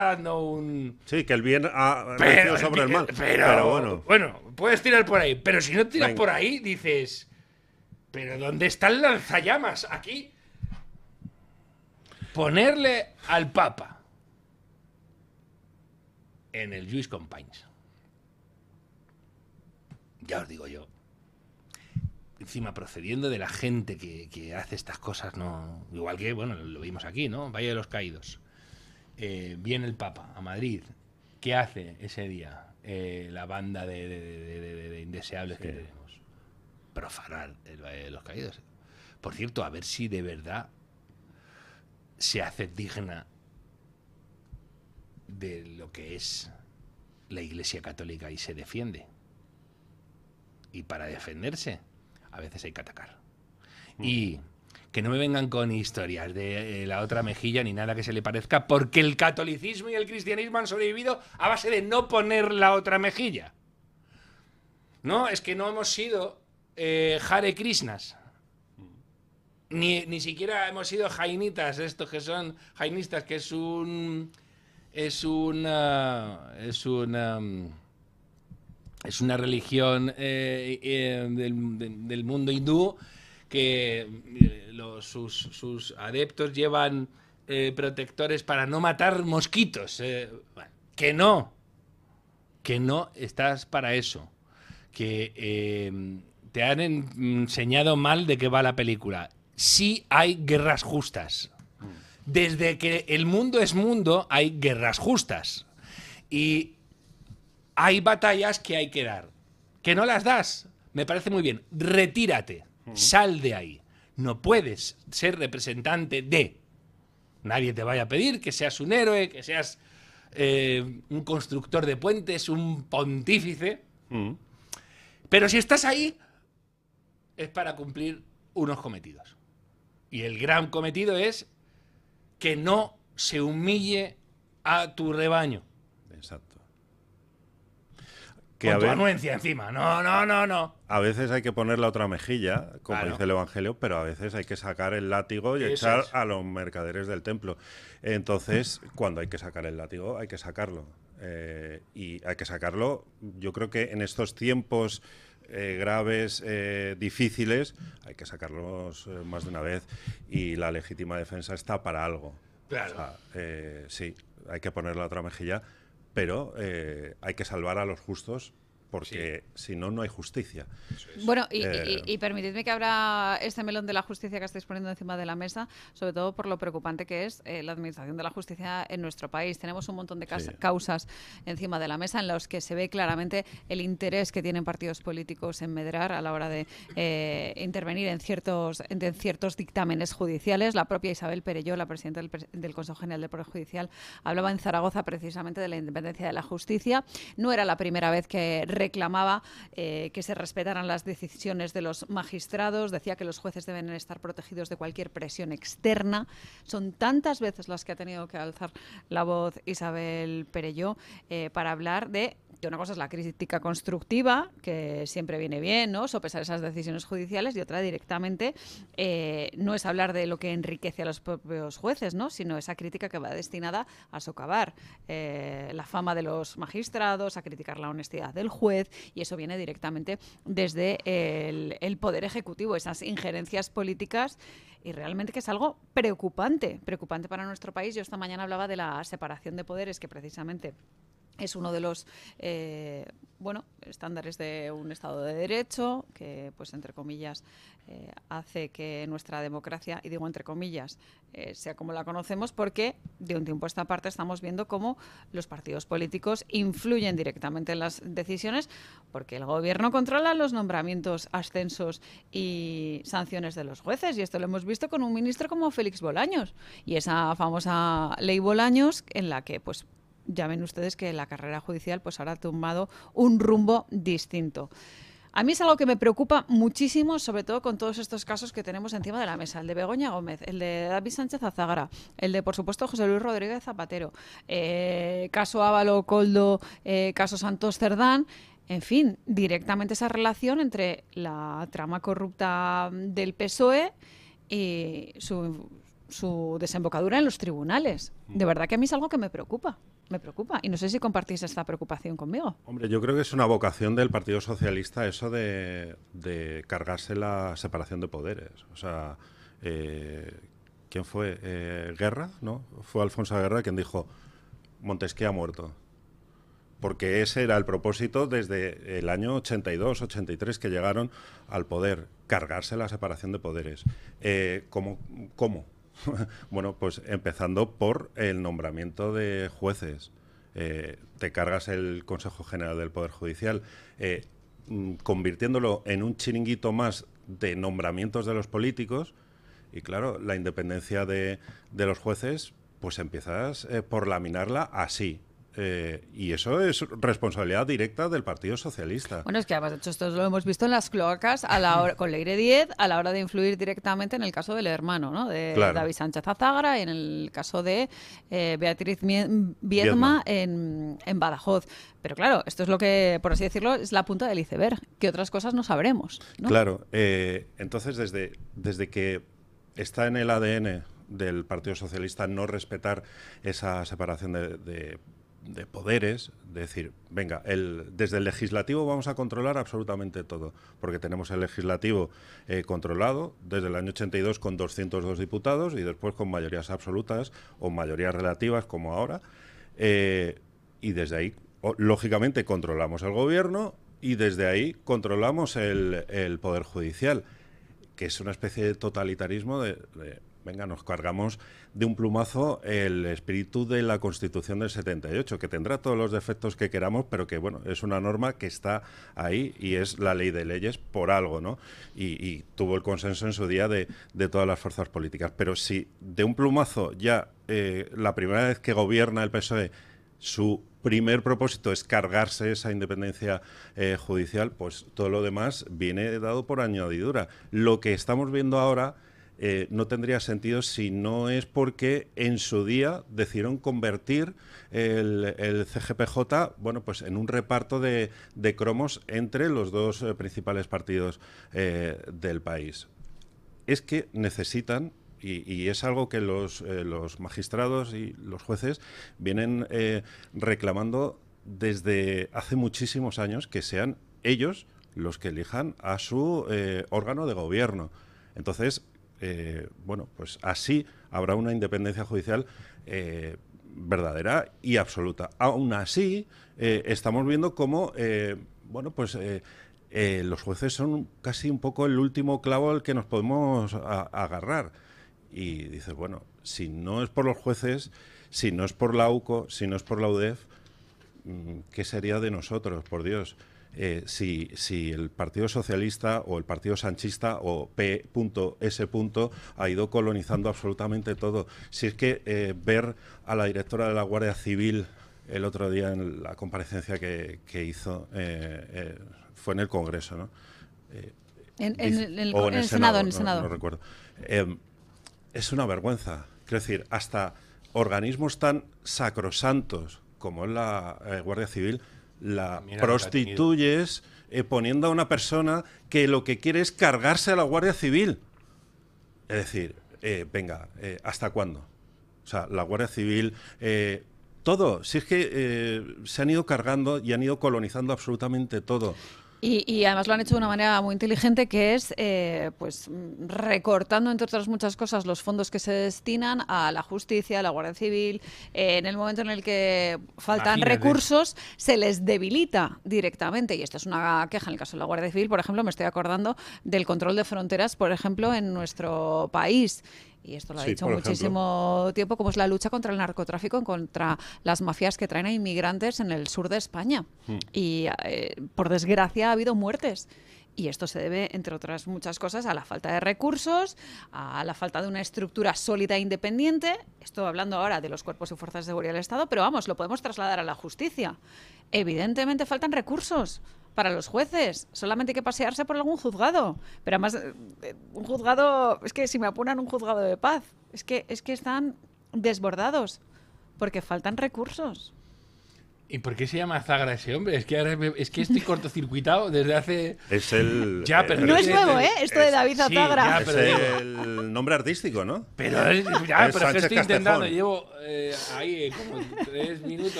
dando un... Sí, que el bien ha vencido sobre el mal. Pero bueno, puedes tirar por ahí. Pero si no tiras Venga. por ahí, dices... ¿Pero dónde está el lanzallamas? Aquí. Ponerle al Papa en el Lluís Companys. Ya os digo yo. Encima, procediendo de la gente que hace estas cosas, no. Igual que, bueno, lo vimos aquí, ¿no? Valle de los Caídos. Viene el Papa a Madrid. ¿Qué hace ese día la banda de indeseables que tenemos? Profanar el Valle de los Caídos. Por cierto, a ver si de verdad se hace digna de lo que es la Iglesia Católica y se defiende. Y para defenderse, a veces hay que atacar. Y que no me vengan con historias de la otra mejilla ni nada que se le parezca, porque el catolicismo y el cristianismo han sobrevivido a base de no poner la otra mejilla. No, es que no hemos sido Hare Krishnas. Ni siquiera hemos sido jainitas, estos que son jainistas, que es una religión del mundo hindú que sus adeptos llevan protectores para no matar mosquitos. Que no estás para eso. Que te han enseñado mal de qué va la película. Sí hay guerras justas. Desde que el mundo es mundo, hay guerras justas. Y hay batallas que hay que dar. Que no las das, me parece muy bien. Retírate, sal de ahí. No puedes ser representante de. Nadie te vaya a pedir que seas un héroe, que seas un constructor de puentes, un pontífice. Pero si estás ahí, es para cumplir unos cometidos. Y el gran cometido es que no se humille a tu rebaño. Exacto. Con tu anuencia encima. No. A veces hay que poner la otra mejilla, como Claro. dice el Evangelio, pero a veces hay que sacar el látigo y Eso echar es. a los mercaderes del templo. Entonces, cuando hay que sacar el látigo, hay que sacarlo. Y hay que sacarlo, yo creo que en estos tiempos graves, difíciles, hay que sacarlos más de una vez. Y la legítima defensa está para algo. Claro. O sea, sí, hay que poner la otra mejilla, pero hay que salvar a los justos, porque si no, no hay justicia. Bueno, y permitidme que abra este melón de la justicia que estáis poniendo encima de la mesa, sobre todo por lo preocupante que es la administración de la justicia en nuestro país. Tenemos un montón de causas encima de la mesa en los que se ve claramente el interés que tienen partidos políticos en medrar a la hora de intervenir en ciertos dictámenes judiciales. La propia Isabel Perelló, la presidenta del Consejo General del Poder Judicial, hablaba en Zaragoza precisamente de la independencia de la justicia. No era la primera vez que reclamaba que se respetaran las decisiones de los magistrados, decía que los jueces deben estar protegidos de cualquier presión externa. Son tantas veces las que ha tenido que alzar la voz Isabel Perelló para hablar de que una cosa es la crítica constructiva, que siempre viene bien, ¿no?, sopesar esas decisiones judiciales, y otra directamente no es hablar de lo que enriquece a los propios jueces, ¿no?, sino esa crítica que va destinada a socavar la fama de los magistrados, a criticar la honestidad del juez, y eso viene directamente desde el Poder Ejecutivo, esas injerencias políticas, y realmente que es algo preocupante para nuestro país. Yo esta mañana hablaba de la separación de poderes, que precisamente es uno de los estándares de un Estado de Derecho, que, pues, entre comillas, hace que nuestra democracia, y digo entre comillas, sea como la conocemos, porque de un tiempo a esta parte estamos viendo cómo los partidos políticos influyen directamente en las decisiones, porque el gobierno controla los nombramientos, ascensos y sanciones de los jueces, y esto lo hemos visto con un ministro como Félix Bolaños, y esa famosa ley Bolaños, en la que, pues, ya ven ustedes que la carrera judicial, pues, ahora ha tomado un rumbo distinto. A mí es algo que me preocupa muchísimo, sobre todo con todos estos casos que tenemos encima de la mesa. El de Begoña Gómez, el de David Sánchez Azágara, el de, por supuesto, José Luis Rodríguez Zapatero, caso Ávalo Koldo, caso Santos Cerdán. En fin, directamente esa relación entre la trama corrupta del PSOE y su desembocadura en los tribunales. De verdad que a mí es algo que me preocupa. Y no sé si compartís esta preocupación conmigo. Hombre, yo creo que es una vocación del Partido Socialista eso de cargarse la separación de poderes. O sea, ¿quién fue? ¿Guerra? ¿No? Fue Alfonso Guerra quien dijo Montesquieu ha muerto. Porque ese era el propósito desde el año 82, 83 que llegaron al poder, cargarse la separación de poderes. ¿Cómo? Bueno, pues empezando por el nombramiento de jueces. Te cargas el Consejo General del Poder Judicial, convirtiéndolo en un chiringuito más de nombramientos de los políticos. Y claro, la independencia de los jueces, pues empiezas por laminarla así. Y eso es responsabilidad directa del Partido Socialista. Bueno, es que además, de hecho, esto lo hemos visto en las cloacas con Leire Díez a la hora de influir directamente en el caso del hermano, ¿no? De David Sánchez Azagra y en el caso de Beatriz Viedma en Badajoz. Pero claro, esto es lo que, por así decirlo, es la punta del iceberg, que otras cosas no sabremos, ¿no? Claro, entonces desde que está en el ADN del Partido Socialista no respetar esa separación de poderes, decir, venga, desde el legislativo vamos a controlar absolutamente todo, porque tenemos el legislativo controlado desde el año 82 con 202 diputados y después con mayorías absolutas o mayorías relativas como ahora, y desde ahí, lógicamente, controlamos el gobierno y desde ahí controlamos el Poder Judicial, que es una especie de totalitarismo venga, nos cargamos de un plumazo el espíritu de la Constitución del 78, que tendrá todos los defectos que queramos, pero que, bueno, es una norma que está ahí y es la ley de leyes por algo, ¿no? Y tuvo el consenso en su día de todas las fuerzas políticas. Pero si de un plumazo ya la primera vez que gobierna el PSOE su primer propósito es cargarse esa independencia judicial, pues todo lo demás viene dado por añadidura. Lo que estamos viendo ahora no tendría sentido si no es porque en su día decidieron convertir el CGPJ, bueno, pues en un reparto de cromos entre los dos principales partidos del país. Es que necesitan, y es algo que los magistrados y los jueces vienen reclamando desde hace muchísimos años, que sean ellos los que elijan a su órgano de gobierno. Entonces, bueno, pues así habrá una independencia judicial verdadera y absoluta. Aún así, estamos viendo cómo, bueno, pues los jueces son casi un poco el último clavo al que nos podemos agarrar. Y dices, bueno, si no es por los jueces, si no es por la UCO, si no es por la UDEF, ¿qué sería de nosotros, por Dios? Si el Partido Socialista o el Partido Sanchista o P.S. ha ido colonizando absolutamente todo. Si es que ver a la directora de la Guardia Civil el otro día en la comparecencia que hizo fue en el Congreso, ¿no? En el Senado. No recuerdo. Es una vergüenza. Quiero decir, hasta organismos tan sacrosantos como es la Guardia Civil la prostituyes poniendo a una persona que lo que quiere es cargarse a la Guardia Civil. Es decir, venga, ¿hasta cuándo? O sea, la Guardia Civil, todo. Si es que se han ido cargando y han ido colonizando absolutamente todo. Y además lo han hecho de una manera muy inteligente, que es pues recortando, entre otras muchas cosas, los fondos que se destinan a la justicia, a la Guardia Civil. En el momento en el que faltan recursos, se les debilita directamente. Y esto es una queja en el caso de la Guardia Civil. Por ejemplo, me estoy acordando del control de fronteras, por ejemplo, en nuestro país. Y esto lo ha dicho muchísimo tiempo, como es la lucha contra el narcotráfico, contra las mafias que traen a inmigrantes en el sur de España. Y por desgracia ha habido muertes. Y esto se debe, entre otras muchas cosas, a la falta de recursos, a la falta de una estructura sólida e independiente. Estoy hablando ahora de los cuerpos y fuerzas de seguridad del Estado, pero vamos, lo podemos trasladar a la justicia. Evidentemente faltan recursos para los jueces, solamente hay que pasearse por algún juzgado, pero además un juzgado, es que si me apuran un juzgado de paz, es que están desbordados porque faltan recursos. ¿Y por qué se llama Zagra ese hombre? Es que ahora es que estoy cortocircuitado desde hace... Es el... Ya, pero no es nuevo, ¿eh? Esto de David Azagra. Sí, es el nombre artístico, ¿no? Pero es que estoy intentando, Castejón. llevo ahí como 3 minutos